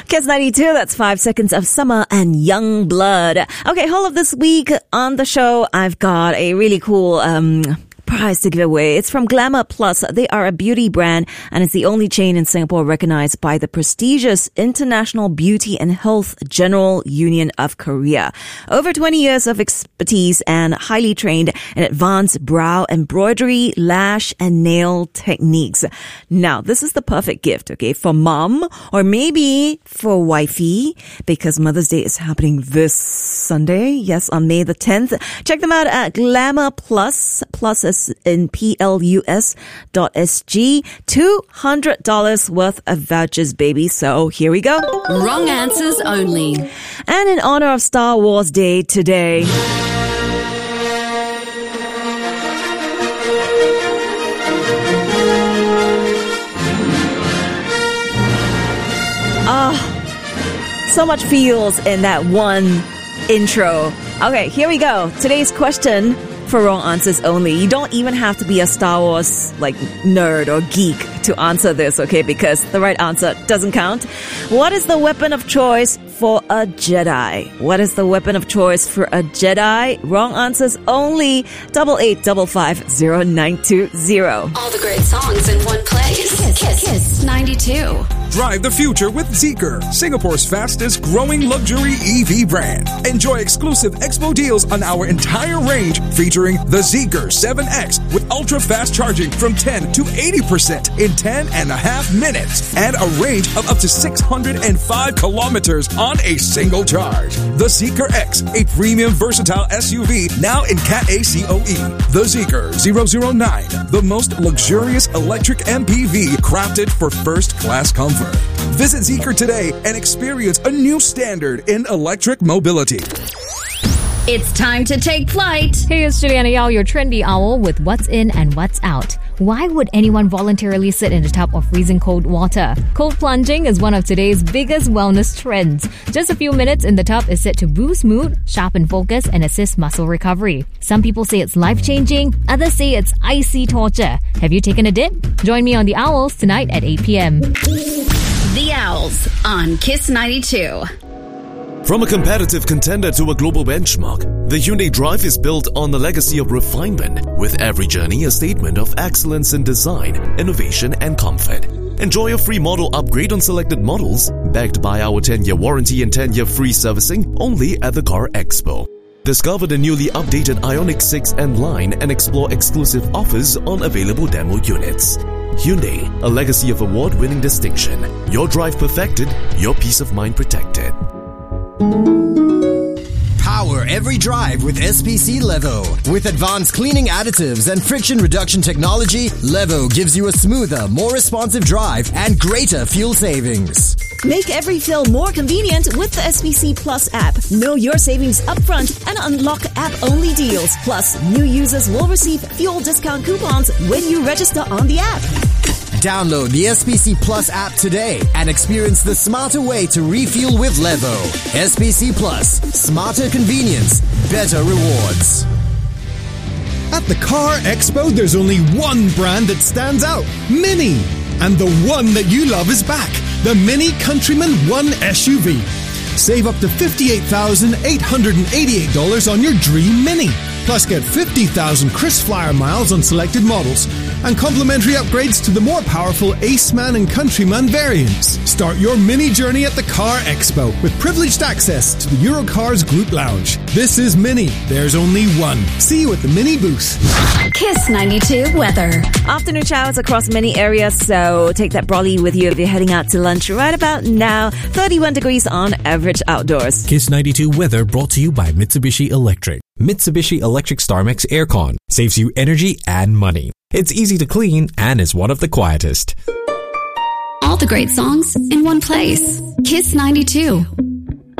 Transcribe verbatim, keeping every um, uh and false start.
Kiss ninety-two, that's five seconds of summer and young blood. Okay, whole of this week on the show, I've got a really cool um prize to give away. It's from Glamour Plus. They are a beauty brand and it's the only chain in Singapore recognized by the prestigious International Beauty and Health General Union of Korea. Over twenty years of expertise and highly trained in advanced brow embroidery, lash and nail techniques. Now, this is the perfect gift, okay, for mom or maybe for wifey, because Mother's Day is happening this Sunday. Yes, on May the tenth. Check them out at Glamour Plus. Plus is in P L U S dot S G. two hundred dollars worth of vouchers, baby. So here we go. Wrong answers only. And in honor of Star Wars Day today, ah, oh, so much feels in that one intro. Okay, here we go. Today's question for wrong answers only. You don't even have to be a Star Wars like nerd or geek to answer this, okay? Because the right answer doesn't count. What is the weapon of choice for a Jedi? What is the weapon of choice for a Jedi? Wrong answers only. Double eight double five zero nine two zero. All the great songs in one place. Kiss, Kiss, Kiss ninety-two. Drive the future with Zeekr, Singapore's fastest growing luxury E V brand. Enjoy exclusive expo deals on our entire range featuring the Zeekr seven X with ultra fast charging from ten to eighty percent in ten and a half minutes and a range of up to six hundred five kilometers on a single charge. The Zeekr X, a premium versatile S U V now in Cat A C O E. The Zeekr zero zero nine, the most luxurious electric M P V crafted for first class comfort. Visit Zeekr today and experience a new standard in electric mobility. It's time to take flight. Hey, it's Juliana Yao, your trendy owl with what's in and what's out. Why would anyone voluntarily sit in a tub of freezing cold water? Cold plunging is one of today's biggest wellness trends. Just a few minutes in the tub is said to boost mood, sharpen focus, and assist muscle recovery. Some people say it's life-changing, others say it's icy torture. Have you taken a dip? Join me on The Owls tonight at eight p.m. The Owls on Kiss ninety-two. From a competitive contender to a global benchmark, the Hyundai Drive is built on the legacy of refinement, with every journey a statement of excellence in design, innovation, and comfort. Enjoy a free model upgrade on selected models, backed by our ten-year warranty and ten-year free servicing only at the Car Expo. Discover the newly updated Ioniq six N line and explore exclusive offers on available demo units. Hyundai, a legacy of award-winning distinction. Your drive perfected, your peace of mind protected. Power every drive with S P C Levo. With advanced cleaning additives and friction reduction technology, Levo gives you a smoother, more responsive drive and greater fuel savings. Make every fill more convenient with the S P C Plus app. Know your savings upfront and unlock app-only deals. Plus, new users will receive fuel discount coupons when you register on the app. Download the S P C Plus app today and experience the smarter way to refuel with Levo. S P C Plus. Smarter convenience. Better rewards. At the Car Expo, there's only one brand that stands out. Mini. And the one that you love is back. The Mini Countryman one S U V. Save up to fifty-eight thousand eight hundred eighty-eight dollars on your dream Mini. Plus get fifty thousand KrisFlyer miles on selected models and complimentary upgrades to the more powerful Aceman and Countryman variants. Start your Mini journey at the Car Expo with privileged access to the Eurocars Group Lounge. This is Mini. There's only one. See you at the Mini booth. Kiss ninety-two weather. Afternoon showers across many areas, so take that brolly with you if you're heading out to lunch right about now. thirty-one degrees on average outdoors. Kiss ninety-two weather brought to you by Mitsubishi Electric. Mitsubishi Electric StarMax Aircon saves you energy and money. It's easy to clean and is one of the quietest. All the great songs in one place. Kiss ninety-two.